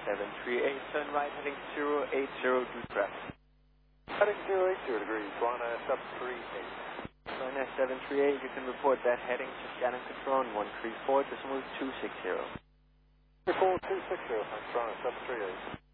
738, turn right heading 080 due traffic. Heading 080 degrees, Ryanair 738. Ryanair 738, you can report that heading to Shannon Control on 134.260. 34260, thanks, Ryanair 738.